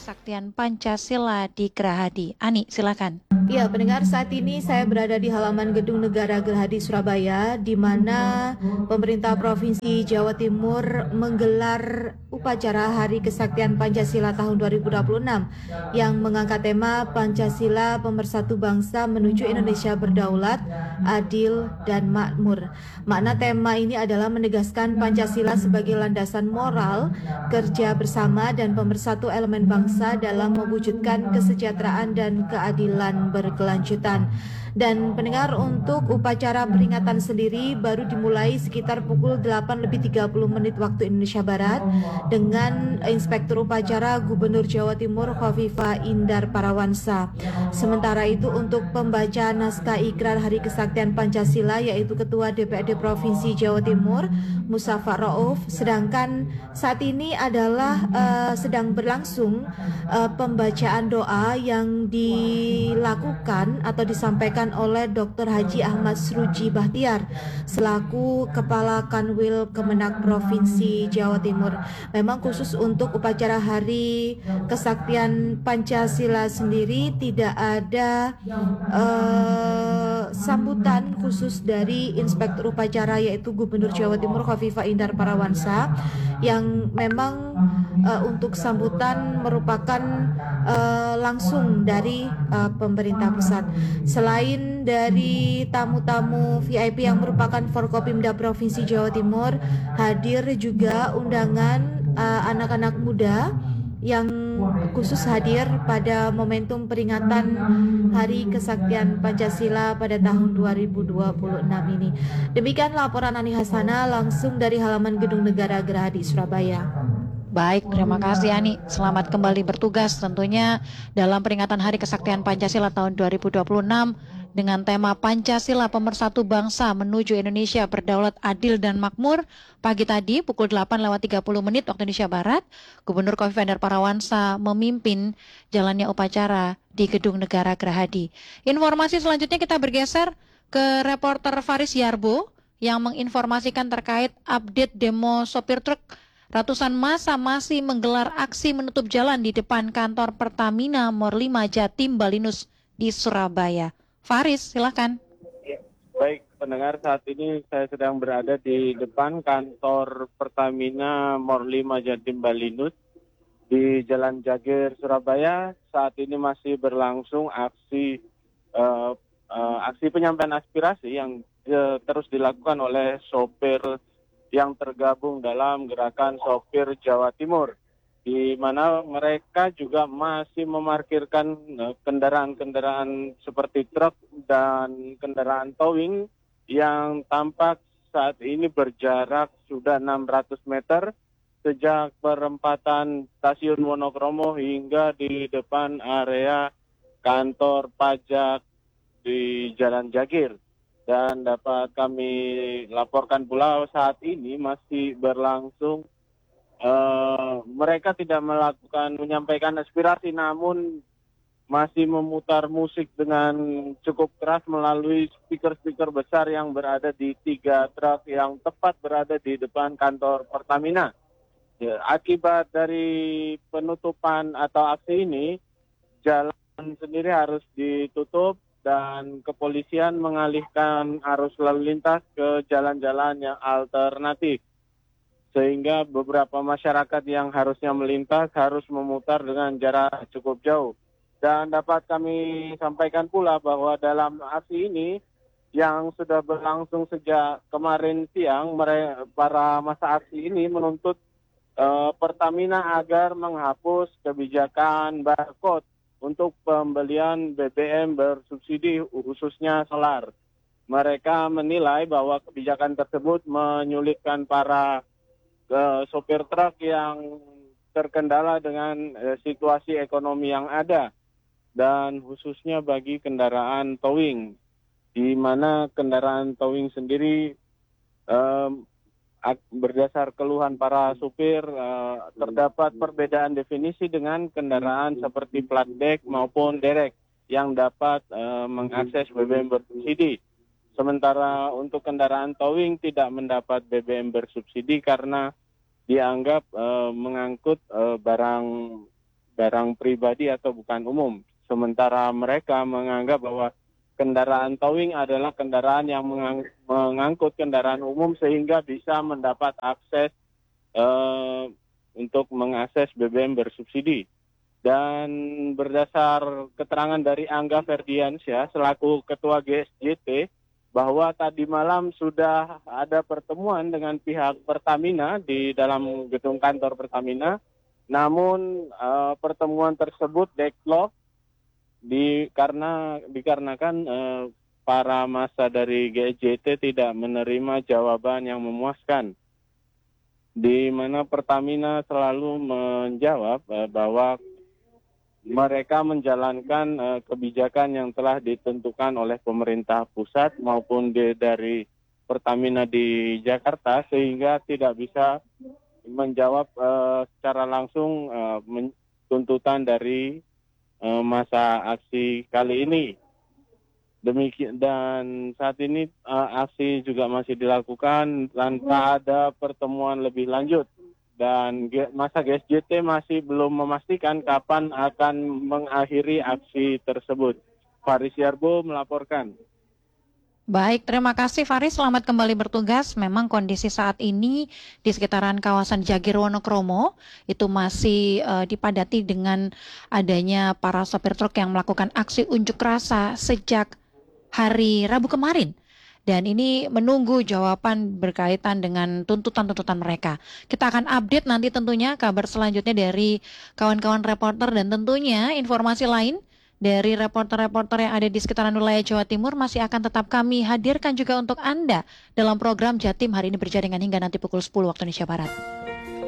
Kesaktian Pancasila di Gerahadi. Ani, silakan. Ya, pendengar, saat ini saya berada di halaman Gedung Negara Gerahadi Surabaya, di mana pemerintah Provinsi Jawa Timur menggelar upacara Hari Kesaktian Pancasila tahun 2026 yang mengangkat tema Pancasila Pemersatu Bangsa Menuju Indonesia Berdaulat, Adil, dan Makmur. Makna tema ini adalah menegaskan Pancasila sebagai landasan moral, kerja bersama, dan pemersatu elemen bangsa dalam mewujudkan kesejahteraan dan keadilan berkelanjutan. Dan pendengar, untuk upacara peringatan sendiri baru dimulai sekitar pukul 8:30 waktu Indonesia Barat dengan Inspektur Upacara Gubernur Jawa Timur Khofifah Indar Parawansa. Sementara itu untuk pembaca naskah ikrar Hari Kesaktian Pancasila yaitu Ketua DPRD Provinsi Jawa Timur Muzaffar Rauf, sedangkan saat ini adalah sedang berlangsung pembacaan doa yang dilakukan atau disampaikan oleh Dr. Haji Ahmad Sruji Bahtiar selaku Kepala Kanwil Kemenak Provinsi Jawa Timur. Memang khusus untuk upacara Hari Kesaktian Pancasila sendiri tidak ada sambutan khusus dari Inspektur Upacara yaitu Gubernur Jawa Timur Khofifah Indar Parawansa, yang memang untuk sambutan merupakan langsung dari pemerintah pusat. Selain dari tamu-tamu VIP yang merupakan Forkopimda Provinsi Jawa Timur, hadir juga undangan anak-anak muda yang khusus hadir pada momentum peringatan Hari Kesaktian Pancasila pada tahun 2026 ini. Demikian laporan Ani Hasana langsung dari halaman Gedung Negara Gerahadi Surabaya. Baik, terima kasih Ani. Selamat kembali bertugas tentunya dalam peringatan Hari Kesaktian Pancasila tahun 2026 dengan tema Pancasila Pemersatu Bangsa Menuju Indonesia Berdaulat, Adil, dan Makmur. Pagi tadi pukul 8:30 waktu Indonesia Barat, Gubernur Khofifah Indar Parawansa memimpin jalannya upacara di Gedung Negara Gerahadi. Informasi selanjutnya kita bergeser ke reporter Faris Yarbo yang menginformasikan terkait update demo sopir truk. Ratusan massa masih menggelar aksi menutup jalan di depan kantor Pertamina Mor 5 Jatim Balinus di Surabaya. Faris, silakan. Baik, pendengar, saat ini saya sedang berada di depan kantor Pertamina Mor 5 Jatim Balinus di Jalan Jagir, Surabaya. Saat ini masih berlangsung aksi penyampaian aspirasi yang terus dilakukan oleh sopir yang tergabung dalam gerakan sopir Jawa Timur, di mana mereka juga masih memarkirkan kendaraan-kendaraan seperti truk dan kendaraan towing yang tampak saat ini berjarak sudah 600 meter sejak perempatan Stasiun Wonokromo hingga di depan area kantor pajak di Jalan Jagir. Dan dapat kami laporkan pula saat ini masih berlangsung, mereka tidak menyampaikan aspirasi, namun masih memutar musik dengan cukup keras melalui speaker-speaker besar yang berada di 3 truk yang tepat berada di depan kantor Pertamina. Ya, akibat dari penutupan atau aksi ini, jalan sendiri harus ditutup dan kepolisian mengalihkan arus lalu lintas ke jalan-jalan yang alternatif. Sehingga beberapa masyarakat yang harusnya melintas harus memutar dengan jarak cukup jauh. Dan dapat kami sampaikan pula bahwa dalam aksi ini yang sudah berlangsung sejak kemarin siang, para massa aksi ini menuntut Pertamina agar menghapus kebijakan barcode untuk pembelian BBM bersubsidi khususnya solar. Mereka menilai bahwa kebijakan tersebut menyulitkan para sopir truk yang terkendala dengan situasi ekonomi yang ada, dan khususnya bagi kendaraan towing, di mana kendaraan towing sendiri berdasar keluhan para supir terdapat perbedaan definisi dengan kendaraan seperti plat deck maupun derek yang dapat mengakses BBM bersubsidi. Sementara untuk kendaraan towing tidak mendapat BBM bersubsidi karena dianggap mengangkut barang barang pribadi atau bukan umum. Sementara mereka menganggap bahwa kendaraan towing adalah kendaraan yang mengangkut kendaraan umum sehingga bisa mendapat akses untuk mengakses BBM bersubsidi. Dan berdasar keterangan dari Angga Ferdiansyah selaku Ketua GSJT, bahwa tadi malam sudah ada pertemuan dengan pihak Pertamina di dalam gedung kantor Pertamina. Namun pertemuan tersebut deadlock dikarenakan para massa dari GSJT tidak menerima jawaban yang memuaskan, di mana Pertamina selalu menjawab bahwa mereka menjalankan kebijakan yang telah ditentukan oleh pemerintah pusat maupun dari Pertamina di Jakarta, sehingga tidak bisa menjawab secara langsung tuntutan dari masa aksi kali ini. Demikian, dan saat ini aksi juga masih dilakukan tanpa ada pertemuan lebih lanjut. Dan masa GSJT masih belum memastikan kapan akan mengakhiri aksi tersebut. Faris Yarbo melaporkan. Baik, terima kasih Faris, selamat kembali bertugas. Memang kondisi saat ini di sekitaran kawasan Jagir Wonokromo itu masih dipadati dengan adanya para sopir truk yang melakukan aksi unjuk rasa sejak hari Rabu kemarin. Dan ini menunggu jawaban berkaitan dengan tuntutan-tuntutan mereka. Kita akan update nanti tentunya kabar selanjutnya dari kawan-kawan reporter, dan tentunya informasi lain dari reporter-reporter yang ada di sekitaran wilayah Jawa Timur masih akan tetap kami hadirkan juga untuk Anda dalam program Jatim hari ini berjaringan hingga nanti pukul 10 waktu Indonesia Barat.